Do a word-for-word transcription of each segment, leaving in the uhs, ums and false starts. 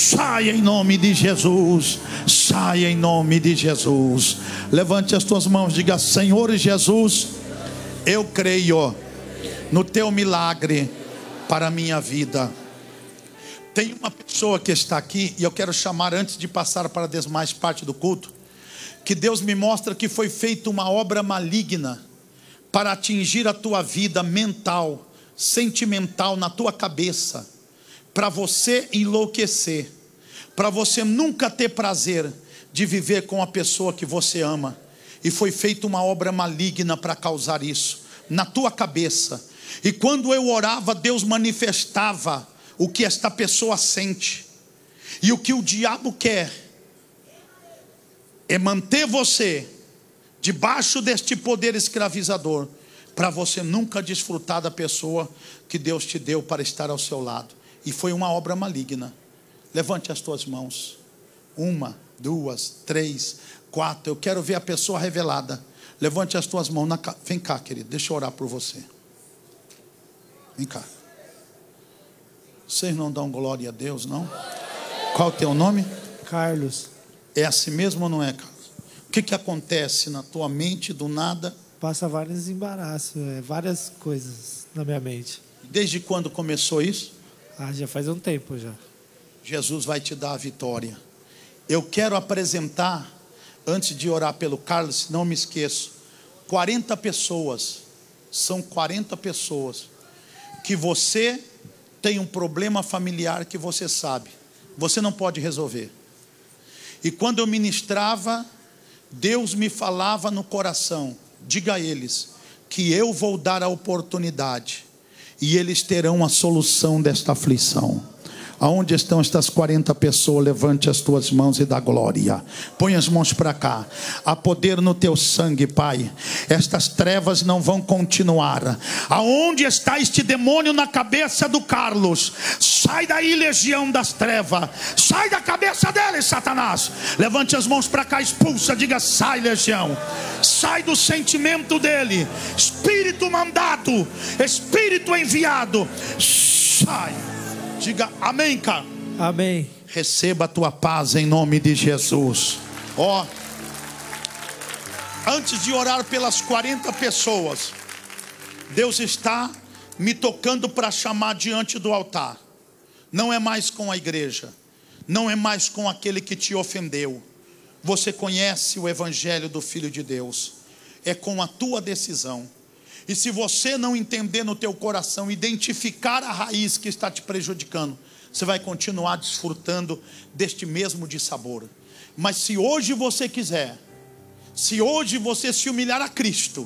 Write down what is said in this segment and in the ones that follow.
Saia em nome de Jesus. Saia em nome de Jesus. Levante as tuas mãos, diga: Senhor Jesus, eu creio no teu milagre para a minha vida. Tem uma pessoa que está aqui, e eu quero chamar antes de passar para a demais parte do culto, que Deus me mostra que foi feita uma obra maligna para atingir a tua vida mental, sentimental, na tua cabeça, para você enlouquecer, para você nunca ter prazer de viver com a pessoa que você ama. E foi feita uma obra maligna para causar isso na tua cabeça. E quando eu orava, Deus manifestava o que esta pessoa sente. E o que o diabo quer é manter você debaixo deste poder escravizador, para você nunca desfrutar da pessoa que Deus te deu para estar ao seu lado. E foi uma obra maligna. Levante as tuas mãos. Uma, duas, três, quatro. Eu quero ver a pessoa revelada. Levante as tuas mãos na ca... Vem cá, querido, deixa eu orar por você. Vem cá. Vocês não dão glória a Deus, não? Qual o teu nome? Carlos. É assim mesmo ou não é, Carlos? O que que acontece na tua mente do nada? Passa vários embaraços, é, várias coisas na minha mente. Desde quando começou isso? Ah, já faz um tempo já. Jesus vai te dar a vitória. Eu quero apresentar, antes de orar pelo Carlos, não me esqueço, quarenta pessoas. São quarenta pessoas que você tem um problema familiar que você sabe, você não pode resolver. E quando eu ministrava, Deus me falava no coração: diga a eles que eu vou dar a oportunidade e eles terão a solução desta aflição. Aonde estão estas quarenta pessoas? Levante as tuas mãos e dá glória. Põe as mãos para cá. Há poder no teu sangue, Pai. Estas trevas não vão continuar. Aonde está este demônio na cabeça do Carlos? Sai daí, legião das trevas. Sai da cabeça dele, Satanás. Levante as mãos para cá, expulsa. Diga: sai, legião. Sai do sentimento dele. Espírito mandado, espírito enviado, sai. Diga amém, cara. Amém. Receba a tua paz em nome de Jesus. Ó, antes de orar pelas quarenta pessoas, Deus está me tocando para chamar diante do altar. Não é mais com a igreja, não é mais com aquele que te ofendeu. Você conhece o evangelho do Filho de Deus. É com a tua decisão. E se você não entender no teu coração, identificar a raiz que está te prejudicando, você vai continuar desfrutando deste mesmo dissabor. Mas se hoje você quiser, se hoje você se humilhar a Cristo,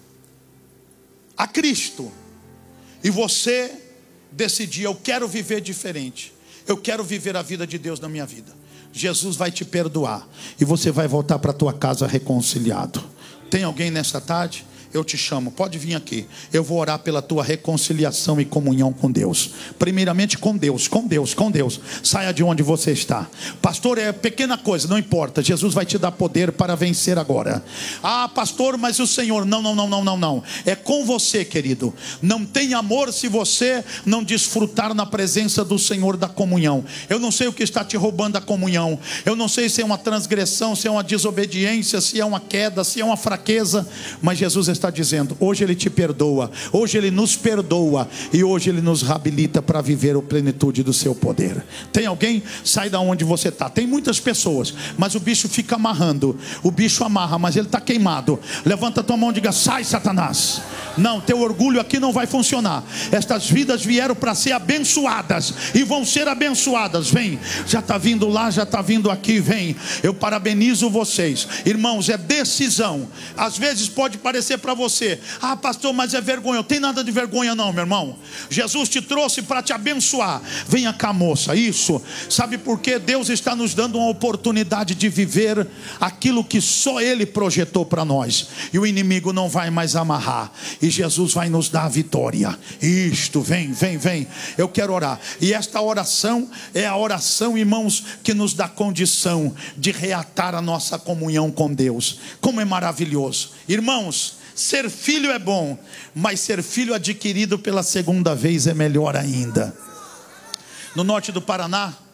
a Cristo, e você decidir: eu quero viver diferente, eu quero viver a vida de Deus na minha vida, Jesus vai te perdoar e você vai voltar para a tua casa reconciliado. Tem alguém nesta tarde? Eu te chamo, pode vir aqui. Eu vou orar pela tua reconciliação e comunhão com Deus. Primeiramente com Deus, com Deus, com Deus. Saia de onde você está. Pastor, é pequena coisa, não importa. Jesus vai te dar poder para vencer agora. Ah, pastor, mas o Senhor, não, não, não, não, não, não. É com você, querido. Não tem amor se você não desfrutar na presença do Senhor da comunhão. Eu não sei o que está te roubando a comunhão. Eu não sei se é uma transgressão, se é uma desobediência, se é uma queda, se é uma fraqueza. Mas Jesus está está dizendo: hoje Ele te perdoa, hoje Ele nos perdoa e hoje Ele nos reabilita para viver a plenitude do seu poder. Tem alguém? Sai da onde você está. Tem muitas pessoas, mas o bicho fica amarrando. O bicho amarra, mas ele está queimado. Levanta a tua mão e diga: sai, Satanás. Não, teu orgulho aqui não vai funcionar. Estas vidas vieram para ser abençoadas e vão ser abençoadas. Vem, já está vindo lá, já está vindo aqui. Vem, eu parabenizo vocês, irmãos. É decisão. Às vezes pode parecer para você: ah, pastor, mas é vergonha. Não tem nada de vergonha não, meu irmão. Jesus te trouxe para te abençoar. Venha cá, moça. Isso, sabe por quê? Deus está nos dando uma oportunidade de viver aquilo que só Ele projetou para nós, e o inimigo não vai mais amarrar, e Jesus vai nos dar a vitória. Isto, vem, vem, vem. Eu quero orar, e esta oração é a oração, irmãos, que nos dá condição de reatar a nossa comunhão com Deus. Como é maravilhoso, irmãos. Ser filho é bom, mas ser filho adquirido pela segunda vez é melhor ainda. No norte do Paraná,